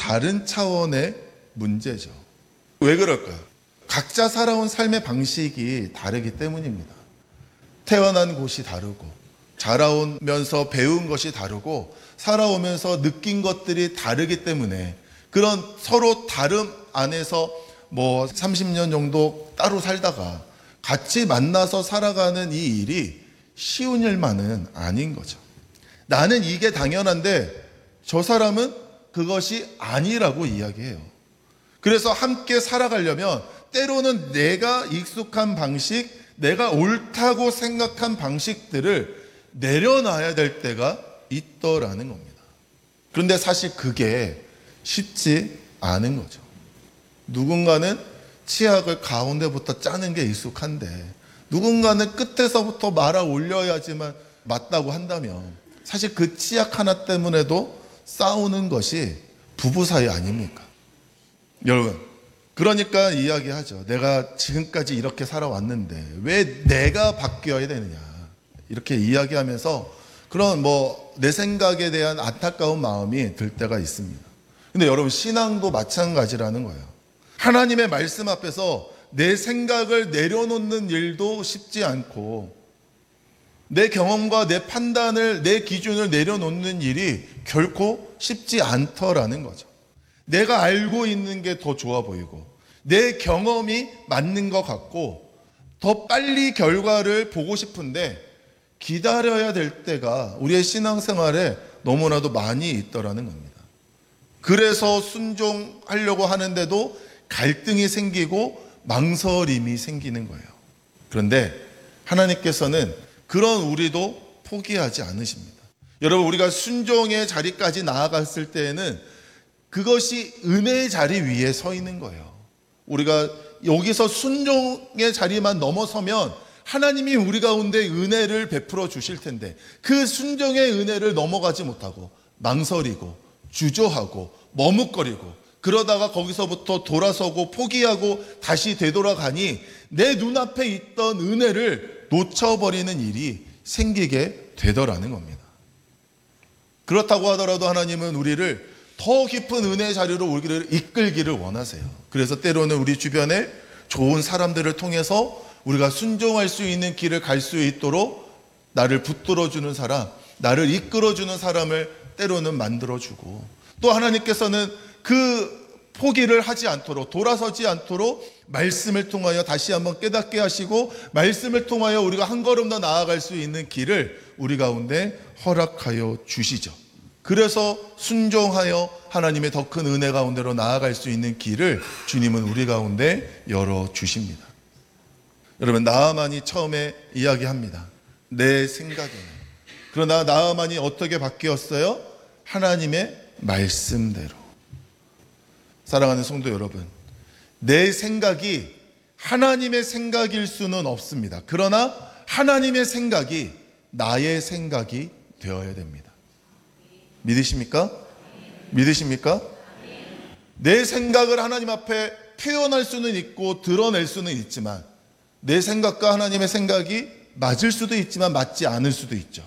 다른 차원의 문제죠. 왜 그럴까요? 각자 살아온 삶의 방식이 다르기 때문입니다. 태어난 곳이 다르고, 자라오면서 배운 것이 다르고, 살아오면서 느낀 것들이 다르기 때문에 그런 서로 다름 안에서 30년 정도 따로 살다가 같이 만나서 살아가는 이 일이 쉬운 일만은 아닌 거죠. 나는 이게 당연한데 저 사람은 그것이 아니라고 이야기해요. 그래서 함께 살아가려면 때로는 내가 익숙한 방식, 내가 옳다고 생각한 방식들을 내려놔야 될 때가 있더라는 겁니다. 그런데 사실 그게 쉽지 않은 거죠. 누군가는 치약을 가운데부터 짜는 게 익숙한데 누군가는 끝에서부터 말아 올려야지만 맞다고 한다면 사실 그 치약 하나 때문에도 싸우는 것이 부부 사이 아닙니까? 여러분, 그러니까 이야기하죠. 내가 지금까지 이렇게 살아왔는데 왜 내가 바뀌어야 되느냐, 이렇게 이야기하면서 그런 내 생각에 대한 안타까운 마음이 들 때가 있습니다. 근데 여러분, 신앙도 마찬가지라는 거예요. 하나님의 말씀 앞에서 내 생각을 내려놓는 일도 쉽지 않고, 내 경험과 내 판단을, 내 기준을 내려놓는 일이 결코 쉽지 않더라는 거죠. 내가 알고 있는 게 더 좋아 보이고, 내 경험이 맞는 것 같고, 더 빨리 결과를 보고 싶은데 기다려야 될 때가 우리의 신앙생활에 너무나도 많이 있더라는 겁니다. 그래서 순종하려고 하는데도 갈등이 생기고 망설임이 생기는 거예요. 그런데 하나님께서는 그런 우리도 포기하지 않으십니다. 여러분, 우리가 순종의 자리까지 나아갔을 때에는 그것이 은혜의 자리 위에 서 있는 거예요. 우리가 여기서 순종의 자리만 넘어서면 하나님이 우리 가운데 은혜를 베풀어 주실 텐데 그 순종의 은혜를 넘어가지 못하고 망설이고 주저하고 머뭇거리고 그러다가 거기서부터 돌아서고 포기하고 다시 되돌아가니 내 눈앞에 있던 은혜를 놓쳐버리는 일이 생기게 되더라는 겁니다. 그렇다고 하더라도 하나님은 우리를 더 깊은 은혜의 자리로 우리를 이끌기를 원하세요. 그래서 때로는 우리 주변에 좋은 사람들을 통해서 우리가 순종할 수 있는 길을 갈 수 있도록 나를 붙들어주는 사람, 나를 이끌어주는 사람을 때로는 만들어주고, 또 하나님께서는 그 포기를 하지 않도록, 돌아서지 않도록 말씀을 통하여 다시 한번 깨닫게 하시고, 말씀을 통하여 우리가 한 걸음 더 나아갈 수 있는 길을 우리 가운데 허락하여 주시죠. 그래서 순종하여 하나님의 더 큰 은혜 가운데로 나아갈 수 있는 길을 주님은 우리 가운데 열어주십니다. 여러분, 나아만이 처음에 이야기합니다. 내 생각에는. 그러나 나아만이 어떻게 바뀌었어요? 하나님의 말씀대로. 사랑하는 성도 여러분, 내 생각이 하나님의 생각일 수는 없습니다. 그러나 하나님의 생각이 나의 생각이 되어야 됩니다. 믿으십니까? 믿으십니까? 내 생각을 하나님 앞에 표현할 수는 있고 드러낼 수는 있지만 내 생각과 하나님의 생각이 맞을 수도 있지만 맞지 않을 수도 있죠.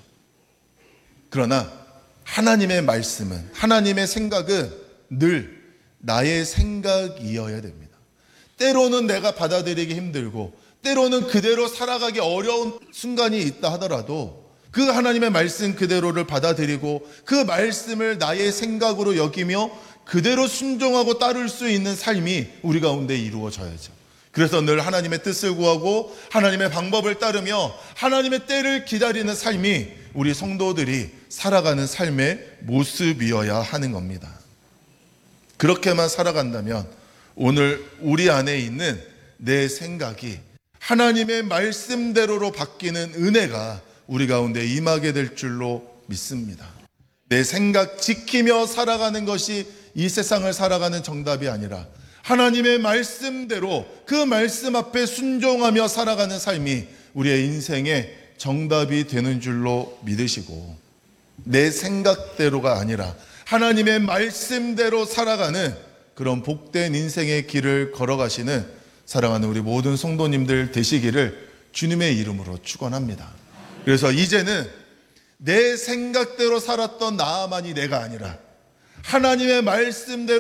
그러나 하나님의 말씀은, 하나님의 생각은 늘 나의 생각이어야 됩니다. 때로는 내가 받아들이기 힘들고 때로는 그대로 살아가기 어려운 순간이 있다 하더라도 그 하나님의 말씀 그대로를 받아들이고 그 말씀을 나의 생각으로 여기며 그대로 순종하고 따를 수 있는 삶이 우리 가운데 이루어져야죠. 그래서 늘 하나님의 뜻을 구하고 하나님의 방법을 따르며 하나님의 때를 기다리는 삶이 우리 성도들이 살아가는 삶의 모습이어야 하는 겁니다. 그렇게만 살아간다면 오늘 우리 안에 있는 내 생각이 하나님의 말씀대로로 바뀌는 은혜가 우리 가운데 임하게 될 줄로 믿습니다. 내 생각 지키며 살아가는 것이 이 세상을 살아가는 정답이 아니라 하나님의 말씀대로 그 말씀 앞에 순종하며 살아가는 삶이 우리의 인생의 정답이 되는 줄로 믿으시고, 내 생각대로가 아니라 하나님의 말씀대로 살아가는 그런 복된 인생의 길을 걸어가시는 사랑하는 우리 모든 성도님들 되시기를 주님의 이름으로 축원합니다. 그래서 이제는 내 생각대로 살았던 나만이 내가 아니라 하나님의 말씀대로